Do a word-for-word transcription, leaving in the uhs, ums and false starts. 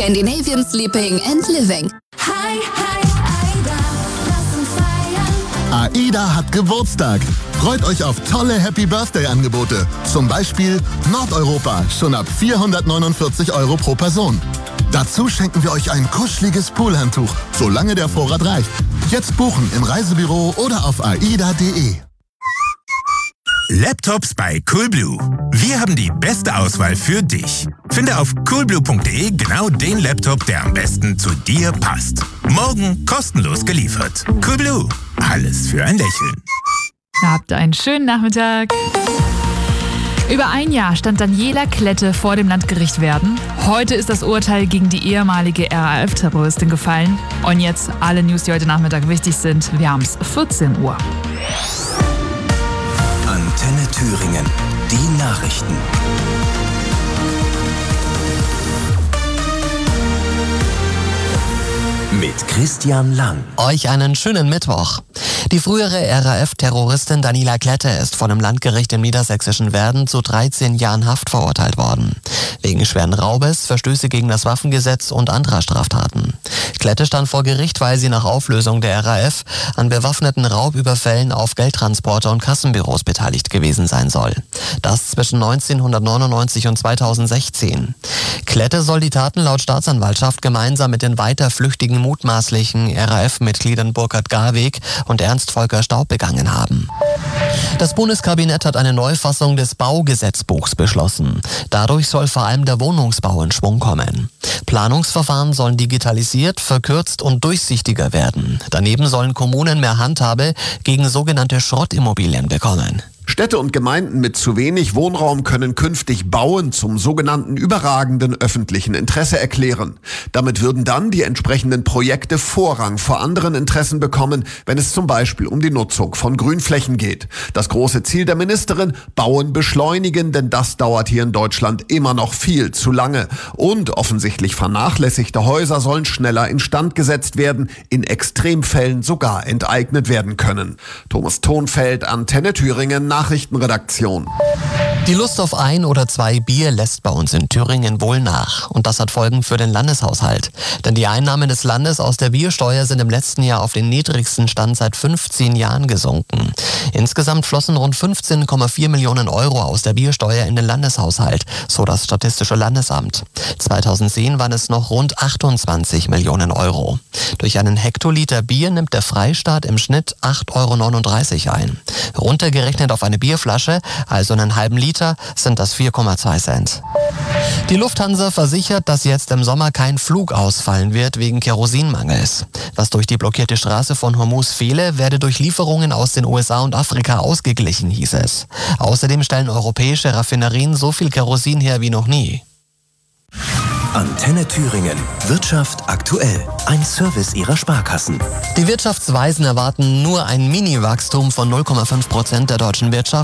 Scandinavian Sleeping and Living. Hi, hi, AIDA, lass uns feiern. AIDA hat Geburtstag. Freut euch auf tolle Happy Birthday Angebote. Zum Beispiel Nordeuropa, schon ab vierhundertneunundvierzig Euro pro Person. Dazu schenken wir euch ein kuscheliges Poolhandtuch, solange der Vorrat reicht. Jetzt buchen im Reisebüro oder auf aida punkt de. Laptops bei Coolblue. Wir haben die beste Auswahl für dich. Finde auf coolblue punkt de genau den Laptop, der am besten zu dir passt. Morgen kostenlos geliefert. Coolblue. Alles für ein Lächeln. Habt einen schönen Nachmittag. Über ein Jahr stand Daniela Klette vor dem Landgericht Werden. Heute ist das Urteil gegen die ehemalige R A F-Terroristin gefallen. Und jetzt alle News, die heute Nachmittag wichtig sind. Wir haben es vierzehn Uhr. Antenne Thüringen. Die Nachrichten. Mit Christian Lang. Euch einen schönen Mittwoch. Die frühere R A F-Terroristin Daniela Klette ist vor dem Landgericht im niedersächsischen Werden zu dreizehn Jahren Haft verurteilt worden. Wegen schweren Raubes, Verstöße gegen das Waffengesetz und anderer Straftaten. Klette stand vor Gericht, weil sie nach Auflösung der R A F an bewaffneten Raubüberfällen auf Geldtransporter und Kassenbüros beteiligt gewesen sein soll. Das zwischen neunzehnhundertneunundneunzig und zweitausendsechzehn. Klette soll die Taten laut Staatsanwaltschaft gemeinsam mit den weiter flüchtigen mutmaßlichen R A F-Mitgliedern Burkhard Garweg und Ernst Volker Staub begangen haben. Das Bundeskabinett hat eine Neufassung des Baugesetzbuchs beschlossen. Dadurch soll vor allem der Wohnungsbau in Schwung kommen. Planungsverfahren sollen digitalisiert, verkürzt und durchsichtiger werden. Daneben sollen Kommunen mehr Handhabe gegen sogenannte Schrottimmobilien bekommen. Städte und Gemeinden mit zu wenig Wohnraum können künftig Bauen zum sogenannten überragenden öffentlichen Interesse erklären. Damit würden dann die entsprechenden Projekte Vorrang vor anderen Interessen bekommen, wenn es zum Beispiel um die Nutzung von Grünflächen geht. Das große Ziel der Ministerin: Bauen beschleunigen, denn das dauert hier in Deutschland immer noch viel zu lange. Und offensichtlich vernachlässigte Häuser sollen schneller instand gesetzt werden, in Extremfällen sogar enteignet werden können. Thomas Thonfeld, Antenne Thüringen, Nachrichtenredaktion. Die Lust auf ein oder zwei Bier lässt bei uns in Thüringen wohl nach. Und das hat Folgen für den Landeshaushalt. Denn die Einnahmen des Landes aus der Biersteuer sind im letzten Jahr auf den niedrigsten Stand seit fünfzehn Jahren gesunken. Insgesamt flossen rund fünfzehn Komma vier Millionen Euro aus der Biersteuer in den Landeshaushalt, so das Statistische Landesamt. zweitausendzehn waren es noch rund achtundzwanzig Millionen Euro. Durch einen Hektoliter Bier nimmt der Freistaat im Schnitt acht Komma neununddreißig Euro ein. Runtergerechnet auf eine Bierflasche, also einen halben Liter, sind das vier Komma zwei Cent. Die Lufthansa versichert, dass jetzt im Sommer kein Flug ausfallen wird wegen Kerosinmangels. Was durch die blockierte Straße von Hormuz fehle, werde durch Lieferungen aus den U S A und Afrika ausgeglichen, hieß es. Außerdem stellen europäische Raffinerien so viel Kerosin her wie noch nie. Antenne Thüringen. Wirtschaft aktuell. Ein Service ihrer Sparkassen. Die Wirtschaftsweisen erwarten nur ein Mini-Wachstum von null Komma fünf Prozent der deutschen Wirtschaft